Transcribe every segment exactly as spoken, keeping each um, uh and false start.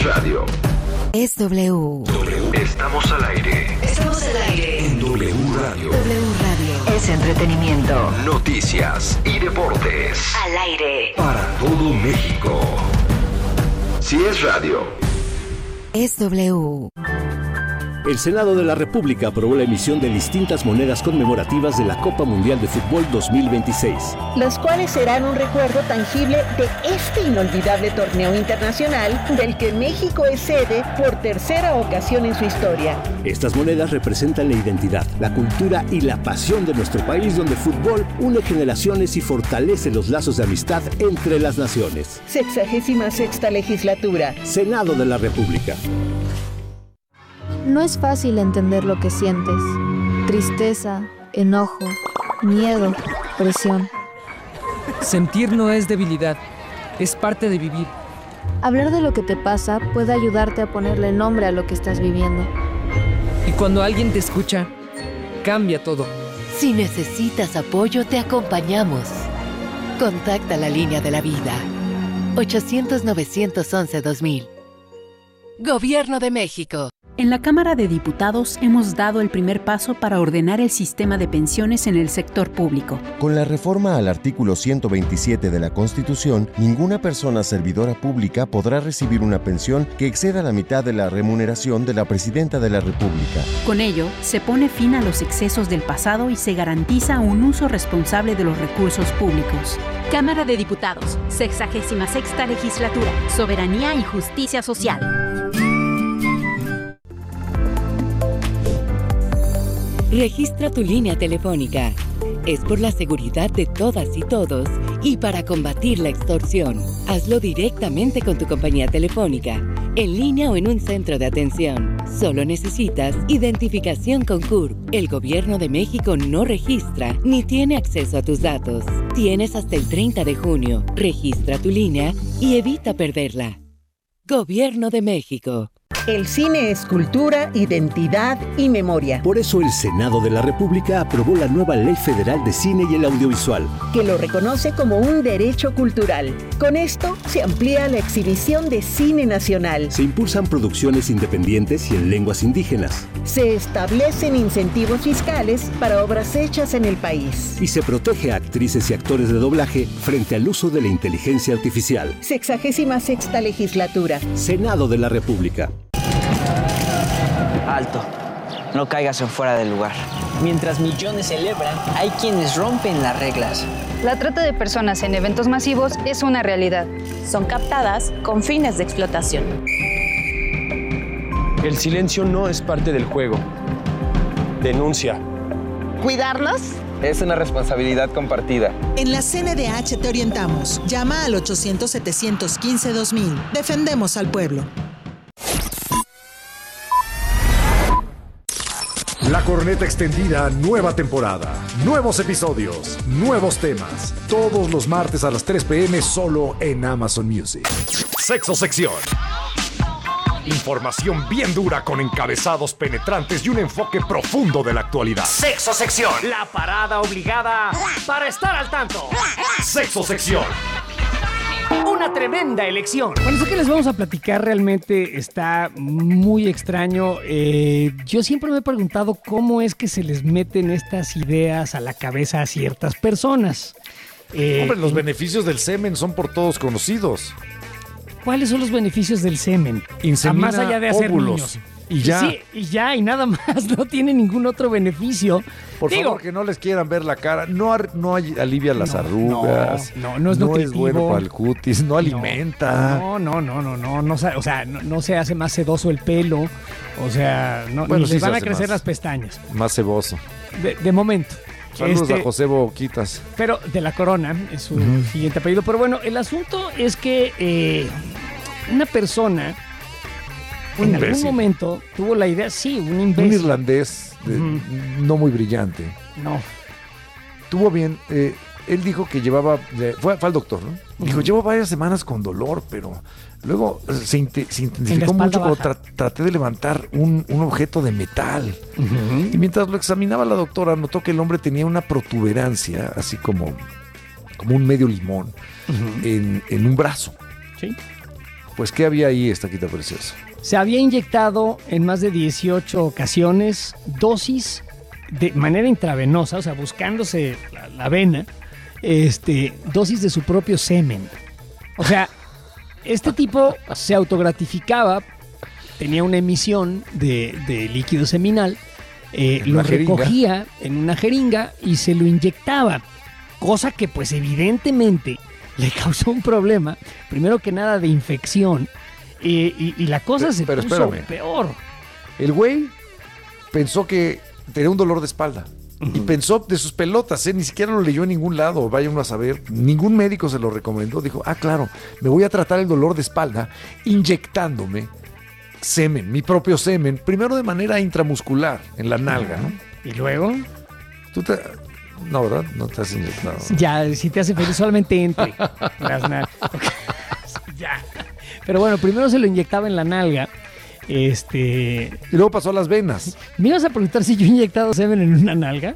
radio. Es W. W. Estamos al aire. Estamos al aire. En W Radio. W Radio. Es entretenimiento. Noticias y deportes. Al aire. Para todo México. Si es radio. Es W. El Senado de la República aprobó la emisión de distintas monedas conmemorativas de la Copa Mundial de Fútbol dos mil veintiséis. Las cuales serán un recuerdo tangible de este inolvidable torneo internacional del que México es sede por tercera ocasión en su historia. Estas monedas representan la identidad, la cultura y la pasión de nuestro país, donde el fútbol une generaciones y fortalece los lazos de amistad entre las naciones. Sexagésima sexta legislatura. Senado de la República. No es fácil entender lo que sientes. Tristeza, enojo, miedo, presión. Sentir no es debilidad, es parte de vivir. Hablar de lo que te pasa puede ayudarte a ponerle nombre a lo que estás viviendo. Y cuando alguien te escucha, cambia todo. Si necesitas apoyo, te acompañamos. Contacta la línea de la vida. ochocientos, novecientos once, dos mil. Gobierno de México. En la Cámara de Diputados hemos dado el primer paso para ordenar el sistema de pensiones en el sector público. Con la reforma al artículo ciento veintisiete de la Constitución, ninguna persona servidora pública podrá recibir una pensión que exceda la mitad de la remuneración de la Presidenta de la República. Con ello, se pone fin a los excesos del pasado y se garantiza un uso responsable de los recursos públicos. Cámara de Diputados, sexagésima sexta legislatura, Soberanía y Justicia Social. Registra tu línea telefónica. Es por la seguridad de todas y todos y para combatir la extorsión. Hazlo directamente con tu compañía telefónica, en línea o en un centro de atención. Solo necesitas identificación con C U R P. El Gobierno de México no registra ni tiene acceso a tus datos. Tienes hasta el treinta de junio. Registra tu línea y evita perderla. Gobierno de México. El cine es cultura, identidad y memoria. Por eso el Senado de la República aprobó la nueva Ley Federal de Cine y el Audiovisual, que lo reconoce como un derecho cultural. Con esto se amplía la exhibición de cine nacional. Se impulsan producciones independientes y en lenguas indígenas. Se establecen incentivos fiscales para obras hechas en el país. Y se protege a actrices y actores de doblaje frente al uso de la inteligencia artificial. Sexagésima sexta legislatura. Senado de la República. Alto, no caigas en fuera del lugar. Mientras millones celebran, hay quienes rompen las reglas. La trata de personas en eventos masivos es una realidad. Son captadas con fines de explotación. El silencio no es parte del juego. Denuncia. ¿Cuidarnos? Es una responsabilidad compartida. En la C N D H te orientamos. Llama al ochocientos, setecientos quince, dos mil. Defendemos al pueblo. La Corneta Extendida, nueva temporada, nuevos episodios, nuevos temas. Todos los martes a las tres p.m. solo en Amazon Music. Sexo Sección. Información bien dura con encabezados penetrantes y un enfoque profundo de la actualidad. Sexo Sección. La parada obligada para estar al tanto. Sexo Sección. Una tremenda elección. Bueno, eso que les vamos a platicar realmente está muy extraño. Eh, yo siempre me he preguntado cómo es que se les meten estas ideas a la cabeza a ciertas personas. Eh, Hombre, los beneficios del semen son por todos conocidos. ¿Cuáles son los beneficios del semen? Insemina más allá de hacer óvulos. Niños. Y ya. Sí, y ya, y nada más, no tiene ningún otro beneficio. Por Digo, favor, que no les quieran ver la cara. No, no alivia las no, arrugas. No, no, no es no nutritivo. es bueno para el cutis, no, no alimenta. No, no, no, no, no, no, o sea, no, no se hace más sedoso el pelo. O sea, no, bueno, ni sí les van a crecer más, las pestañas. Más ceboso. De, de momento. Saludos este, a José Boquitas. Pero de la Corona es su uh-huh. siguiente apellido. Pero bueno, el asunto es que eh, una persona en imbécil. algún momento tuvo la idea, sí, un imbécil. Un irlandés de, uh-huh. no muy brillante. No. Tuvo bien, eh, él dijo que llevaba, fue, fue al doctor, ¿no? Uh-huh. Dijo, llevo varias semanas con dolor, pero luego se, inte, se intensificó mucho cuando tra, traté de levantar un, un objeto de metal. Uh-huh. Y mientras lo examinaba la doctora, notó que el hombre tenía una protuberancia, así como, como un medio limón, uh-huh. en, en un brazo. Sí. Pues, ¿qué había ahí, Estaquita Preciosa? Se había inyectado en más de dieciocho ocasiones dosis de manera intravenosa, o sea, buscándose la, la vena, este, dosis de su propio semen. O sea, este tipo se autogratificaba, tenía una emisión de, de líquido seminal, eh, lo recogía en una jeringa y se lo inyectaba, cosa que pues evidentemente le causó un problema, primero que nada de infección, y, y, y la cosa pero, se pero puso espérame. peor. El güey pensó que tenía un dolor de espalda. Uh-huh. Y pensó de sus pelotas, ¿eh? Ni siquiera lo leyó en ningún lado, vaya uno a saber. Ningún médico se lo recomendó. Dijo, ah, claro, me voy a tratar el dolor de espalda inyectándome semen, mi propio semen, primero de manera intramuscular, en la nalga, ¿no? ¿Y luego? Tú te... No, ¿verdad? No te has inyectado. Ya, si te hace feliz, solamente entre las nalgas. Ya. Pero bueno, primero se lo inyectaba en la nalga. Este. Y luego pasó a las venas. ¿Me ibas a preguntar si yo he inyectado semen en una nalga?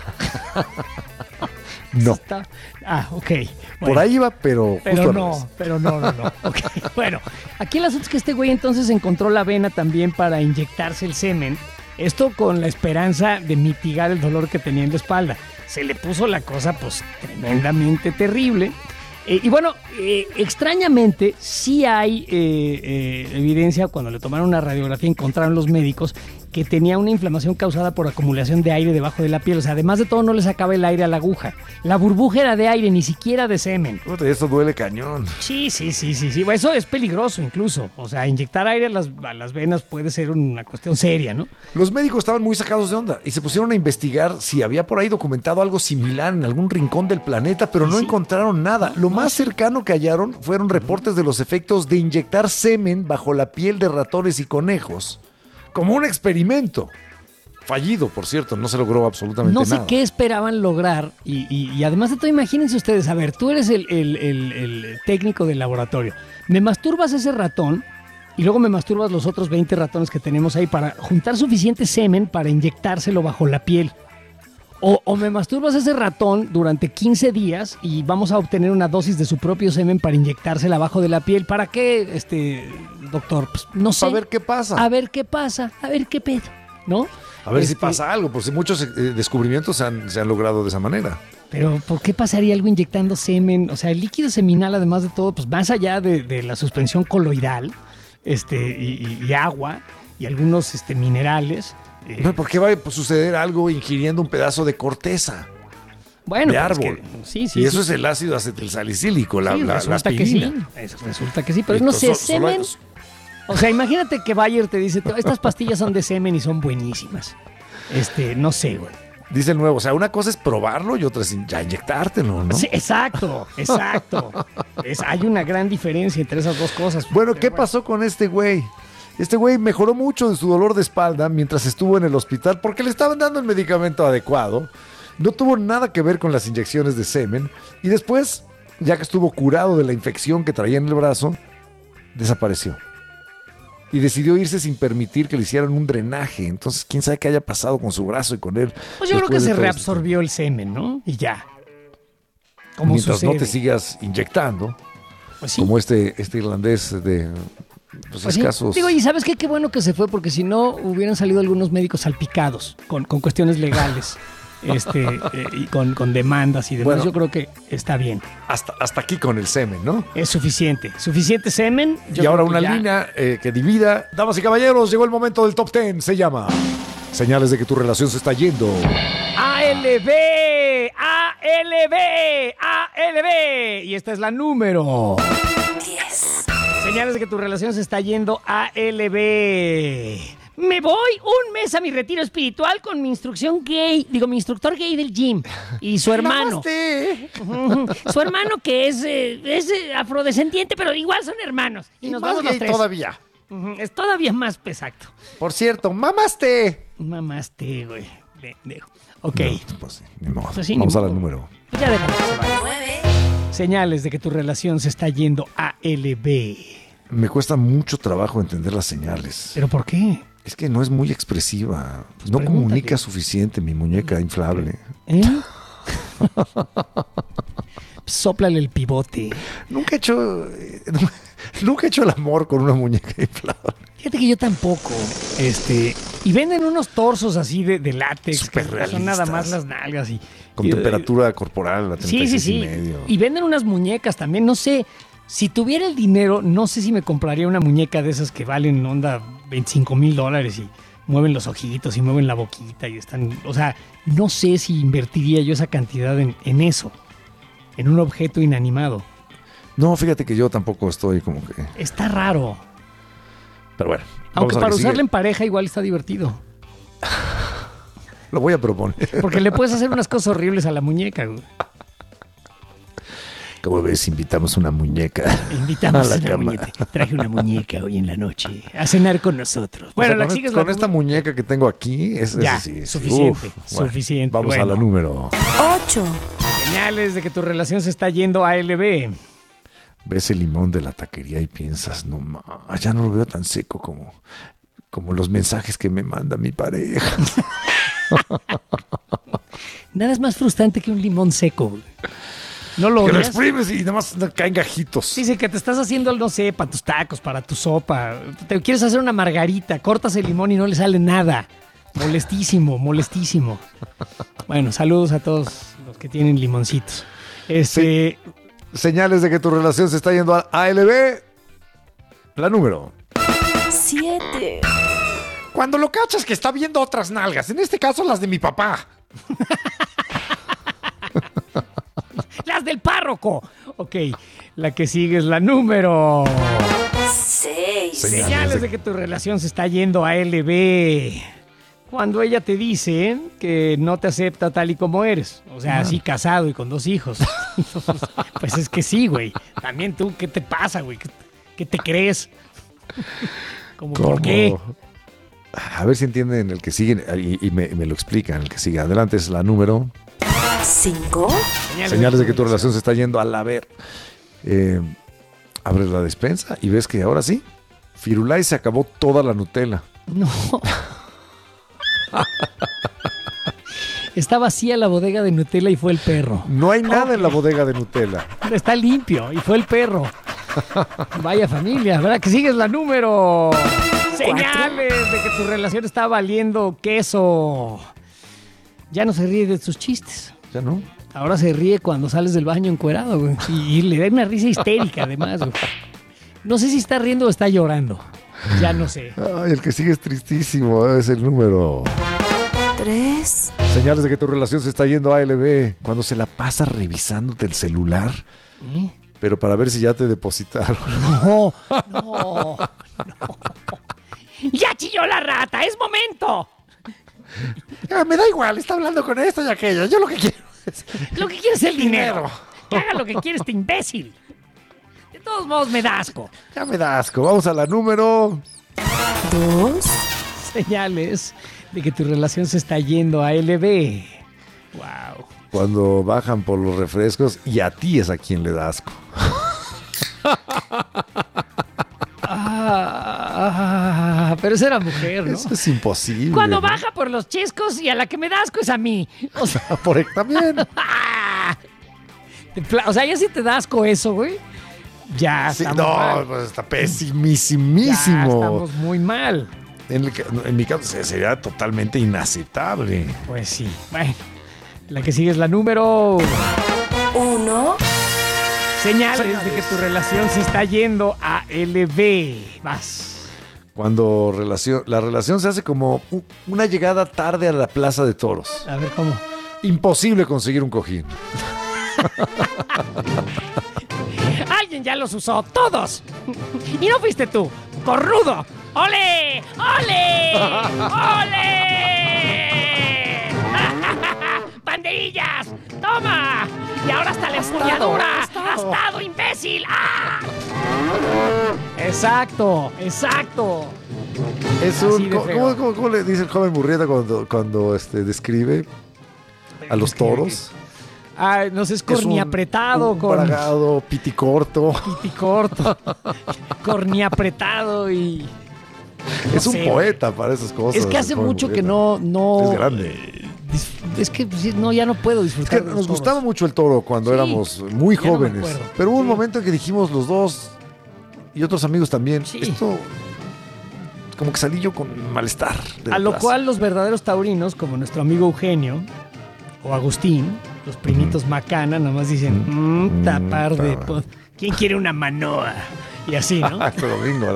No. Está... Ah, ok. Bueno. Por ahí iba, pero. Pero no, pero no, no, no. Okay. Bueno, aquí el asunto es que este güey entonces encontró la vena también para inyectarse el semen. Esto con la esperanza de mitigar el dolor que tenía en la espalda. Se le puso la cosa, pues, tremendamente terrible. Eh, y bueno, eh, extrañamente sí hay eh, eh, evidencia, cuando le tomaron una radiografía encontraron los médicos que tenía una inflamación causada por acumulación de aire debajo de la piel. O sea, además de todo no le sacaba el aire a la aguja. La burbuja era de aire, ni siquiera de semen. Eso duele cañón. Sí, sí, sí, sí, sí. Eso es peligroso incluso. O sea, inyectar aire a las, a las venas puede ser una cuestión seria, ¿no? Los médicos estaban muy sacados de onda y se pusieron a investigar si había por ahí documentado algo similar en algún rincón del planeta, pero no sí. encontraron nada. Lo más cercano que hallaron fueron reportes de los efectos de inyectar semen bajo la piel de ratones y conejos. Como un experimento. Fallido, por cierto, no se logró absolutamente nada. No sé nada. qué esperaban lograr. Y, y, y además de todo, imagínense ustedes, a ver, tú eres el, el, el, el técnico del laboratorio. Me masturbas ese ratón y luego me masturbas los otros veinte ratones que tenemos ahí para juntar suficiente semen para inyectárselo bajo la piel. O, o me masturbas ese ratón durante quince días y vamos a obtener una dosis de su propio semen para inyectársela abajo de la piel. ¿Para qué, este doctor? Pues no sé. A ver qué pasa. A ver qué pasa, a ver qué pedo, ¿no? A ver este, si pasa algo, porque muchos eh, descubrimientos se han, se han logrado de esa manera. Pero ¿por qué pasaría algo inyectando semen? O sea, el líquido seminal, además de todo, pues más allá de, de la suspensión coloidal, este, y, y, y agua, y algunos este, minerales... Eh, ¿Por qué va a suceder algo ingiriendo un pedazo de corteza? Bueno, de árbol. Es que, sí, sí, y eso sí. es el ácido acetilsalicílico, la, sí, la, resulta la aspirina. Que sí. Resulta que sí, pero Entonces, no sé, solo, semen... Solo o sea, imagínate que Bayer te dice, estas pastillas son de semen y son buenísimas. Este, no sé, güey. Dice el nuevo, o sea, una cosa es probarlo y otra es ya inyectártelo, ¿no? Sí, exacto, exacto. es, hay una gran diferencia entre esas dos cosas. Bueno, ¿qué bueno. pasó con este güey? Este güey mejoró mucho de su dolor de espalda mientras estuvo en el hospital porque le estaban dando el medicamento adecuado. No tuvo nada que ver con las inyecciones de semen. Y después, ya que estuvo curado de la infección que traía en el brazo, desapareció. Y decidió irse sin permitir que le hicieran un drenaje. Entonces, quién sabe qué haya pasado con su brazo y con él. Pues yo creo que se reabsorbió el semen, ¿no? Y ya. Como mientras sucede. No te sigas inyectando. Pues sí. Como este, este irlandés de... Pues pues escasos. Sí. Digo, y ¿sabes qué? Qué bueno que se fue, porque si no hubieran salido algunos médicos salpicados con, con cuestiones legales este, eh, y con, con demandas y demás. Bueno, yo creo que está bien. Hasta, hasta aquí con el semen, ¿no? Es suficiente. Suficiente semen. Yo y ahora una ya... línea eh, que divida. Damas y caballeros, llegó el momento del top diez. Se llama Señales de que tu relación se está yendo. A L B, A L B, A L B. Y esta es la número diez. Señales de que tu relación se está yendo a L B. Me voy un mes a mi retiro espiritual con mi instrucción gay, digo, mi instructor gay del gym y su hermano. Su hermano que es, eh, es eh, afrodescendiente, pero igual son hermanos. Y, y nos más vamos gay los tres. Todavía. Es todavía más exacto. Por cierto, mamaste. Mamaste, güey. De, de. Ok. No, pues sí, ni modo. Pues sí, vamos ni al modo. número. Pues ya déjame que se vaya. Señales de que tu relación se está yendo a L B. Me cuesta mucho trabajo entender las señales. ¿Pero por qué? Es que no es muy expresiva. Pues no comunica suficiente mi muñeca inflable. ¿Eh? Sóplale el pivote. Nunca he hecho... Nunca he hecho el amor con una muñeca inflable. Fíjate que yo tampoco. Este, y venden unos torsos así de, de látex. Súper que realistas. Son nada más las nalgas. Y, Con y, temperatura corporal a sí, sí, sí. y medio. Y venden unas muñecas también. No sé, si tuviera el dinero, no sé si me compraría una muñeca de esas que valen onda veinticinco mil dólares y mueven los ojitos y mueven la boquita y están... O sea, no sé si invertiría yo esa cantidad en, en eso. En un objeto inanimado. No, fíjate que yo tampoco estoy como que... Está raro. Pero bueno. Aunque para usarla en pareja igual está divertido. Lo voy a proponer. Porque le puedes hacer unas cosas horribles a la muñeca, güey. Como ves, invitamos una muñeca. Invitamos a la una cama. muñeca. Traje una muñeca hoy en la noche a cenar con nosotros. Bueno, o sea, la con, sigues con la esta muñeca que tengo aquí, es, ya, es, sí, suficiente, uf, bueno, suficiente. Vamos bueno. a la número ocho. Señales de que tu relación se está yendo a L B. Ves el limón de la taquería y piensas, no ma, ya no lo veo tan seco como, como los mensajes que me manda mi pareja. Nada es más frustrante que un limón seco, güey. No lo Que lo odias. exprimes y nada más caen gajitos. Dice que te estás haciendo, no sé, para tus tacos, para tu sopa. Te quieres hacer una margarita, cortas el limón y no le sale nada. Molestísimo, molestísimo. Bueno, saludos a todos los que tienen limoncitos. Este... Sí. Señales de que tu relación se está yendo a A L B. La número siete. Cuando lo cachas que está viendo otras nalgas, en este caso las de mi papá. ¡Las del párroco! Ok, la que sigue es la número seis. Señales de que tu relación se está yendo a L B. Cuando ella te dice que no te acepta tal y como eres. O sea, así casado y con dos hijos. Pues es que sí, güey. También tú, ¿qué te pasa, güey? ¿Qué, qué te crees? ¿Cómo, ¿Por qué? A ver si entienden el que sigue y, y me, me lo explican. El que sigue. Adelante es la número cinco. Señales, Señales de que tu relación se está yendo al haber. Eh, abres la despensa y ves que ahora sí, Firulais se acabó toda la Nutella. No. Está vacía la bodega de Nutella y fue el perro. No hay nada oh. en la bodega de Nutella. Está limpio y fue el perro. Vaya familia, ¿verdad? Que sigues la número. Señales de que tu relación está valiendo queso. Ya no se ríe de tus chistes. Ya no. Ahora se ríe cuando sales del baño encuerado, güey. Y, y le da una risa histérica además, güey. No sé si está riendo o está llorando. Ya no sé. Ay, el que sigue es tristísimo. Es el número tres. Señales de que tu relación se está yendo a L B. Cuando se la pasa revisándote el celular. ¿Eh? Pero para ver si ya te depositaron. No, no, no. ¡Ya chilló la rata! ¡Es momento! Ya, me da igual, está hablando con esto y aquello. Yo lo que quiero es... Lo que quiero es el dinero. Que haga lo que quiere este imbécil. De todos modos me da asco. Ya me da asco. Vamos a la número dos. Señales de que tu relación se está yendo a L B. Wow. Cuando bajan por los refrescos y a ti es a quien le da asco. Ah, pero esa era mujer, ¿no? Eso es imposible. Cuando ¿no? baja por los chescos y a la que me da asco es a mí. O sea, por ahí también. O sea, ya si te da asco eso, güey. Ya sí, estamos no, mal. Pues está pesimísimo. Ya estamos muy mal. En, el, en mi caso sería totalmente inaceptable. Pues sí. Bueno, la que sigue es la número uno. Señales, Señales de que tu relación se está yendo a L B. Vas. Cuando relación, la relación se hace como una llegada tarde a la plaza de toros. A ver, ¿cómo? Imposible conseguir un cojín. Alguien ya los usó, todos. Y no fuiste tú, corrudo. ¡Ole! ¡Ole! ¡Ole! ¡Banderillas! ¡Toma! Y ahora hasta la empuñadura. ¡Gastado, imbécil! ¡Ah! Exacto, exacto. Es un, ¿cómo, ¿cómo, cómo, ¿Cómo le dice el joven Murrieta cuando, cuando este, describe a los toros? Ah, no sé, es corniapretado. Un, un con bragado, piticorto. Piticorto. Corniapretado y... No es un sé, poeta para esas cosas. Es que hace mucho que no, no es grande. Dis, es que pues, no, ya no puedo disfrutar. Es que de nos los toros. gustaba mucho el toro cuando Sí, éramos muy ya no me jóvenes. acuerdo. Pero hubo un Sí. momento en que dijimos los dos y otros amigos también, Sí. esto como que salí yo con malestar. de la A lo plaza. cual los verdaderos taurinos, como nuestro amigo Eugenio o Agustín, los primitos Macana, nomás dicen, mmm, tapar de... po- ¿Quién quiere una manoa? Y así, ¿no? Pero bingo,